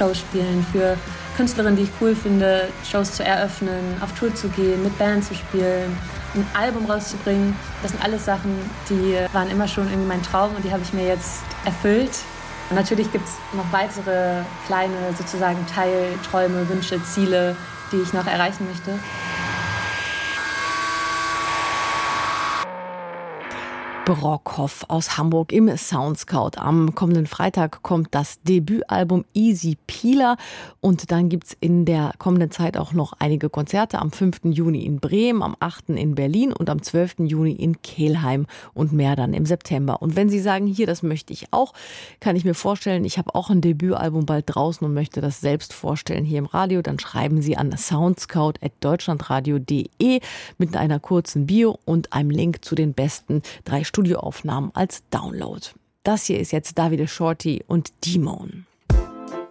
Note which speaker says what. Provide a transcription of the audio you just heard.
Speaker 1: Schauspielen, für Künstlerinnen, die ich cool finde, Shows zu eröffnen, auf Tour zu gehen, mit Band zu spielen, ein Album rauszubringen. Das sind alles Sachen, die waren immer schon irgendwie mein Traum und die habe ich mir jetzt erfüllt. Und natürlich gibt es noch weitere kleine sozusagen Teilträume, Wünsche, Ziele, die ich noch erreichen möchte.
Speaker 2: Brockhoff aus Hamburg im Soundscout. Am kommenden Freitag kommt das Debütalbum Easy Peeler und dann gibt's in der kommenden Zeit auch noch einige Konzerte am 5. Juni in Bremen, am 8. in Berlin und am 12. Juni in Kelheim und mehr dann im September. Und wenn Sie sagen, hier, das möchte ich auch, kann ich mir vorstellen, ich habe auch ein Debütalbum bald draußen und möchte das selbst vorstellen hier im Radio, dann schreiben Sie an soundscout@deutschlandradio.de mit einer kurzen Bio und einem Link zu den besten 3 Studioaufnahmen als Download. Das hier ist jetzt Davide Shorty und Demon.